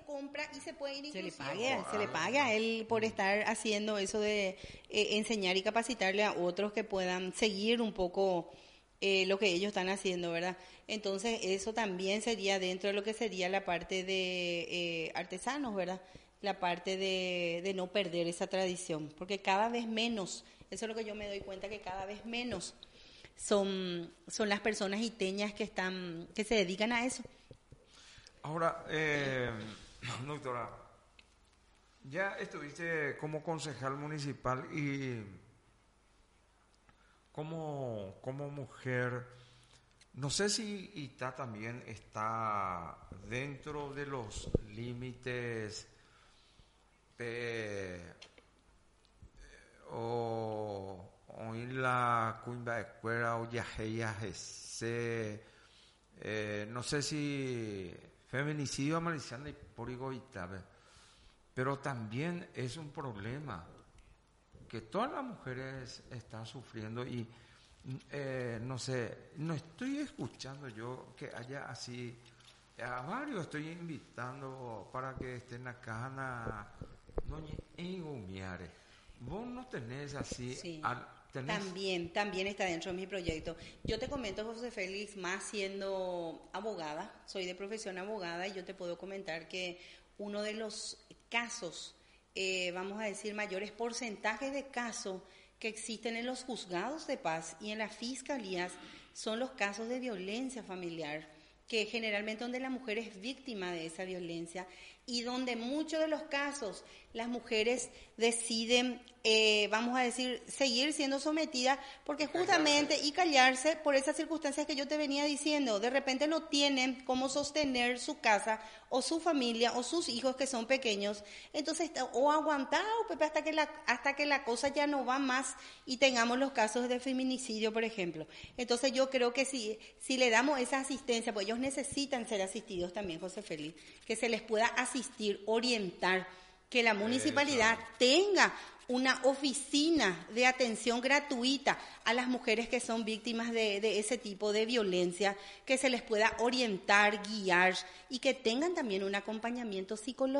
compra y se puede ir Se le inclusive. pague a él por estar haciendo eso de enseñar y capacitarle a otros que puedan seguir un poco lo que ellos están haciendo, ¿verdad? Entonces eso también sería dentro de lo que sería la parte de artesanos, ¿verdad? La parte de no perder esa tradición, porque cada vez menos, eso es lo que yo me doy cuenta, que cada vez menos son las personas iteñas que se dedican a eso. Ahora, doctora, ya estuviste como concejal municipal y como mujer, no sé si Itá también está dentro de los límites o en la cuimba de cuera o yajeya no sé si feminicidio amaliciando y porigo Itabe, pero también es un problema que todas las mujeres están sufriendo y no sé, no estoy escuchando yo que haya así, a varios estoy invitando para que estén acá doña Egumiare. Vos no tenés así, Sí. tenés... También está dentro de mi proyecto. Yo te comento, José Félix, más siendo abogada, soy de profesión abogada, y yo te puedo comentar que uno de los casos, vamos a decir, mayores porcentajes de casos que existen en los juzgados de paz y en las fiscalías son los casos de violencia familiar, que generalmente donde la mujer es víctima de esa violencia y donde muchos de los casos las mujeres deciden, vamos a decir, seguir siendo sometidas porque justamente y callarse por esas circunstancias que yo te venía diciendo. De repente no tienen cómo sostener su casa o su familia o sus hijos que son pequeños, entonces o aguantar Pepe, hasta que la cosa ya no va más y tengamos los casos de feminicidio, por ejemplo. Entonces yo creo que si le damos esa asistencia, pues ellos necesitan ser asistidos también, José Félix, que se les pueda asistir, orientar, que la municipalidad tenga una oficina de atención gratuita a las mujeres que son víctimas de ese tipo de violencia, que se les pueda orientar, guiar y que tengan también un acompañamiento psicológico.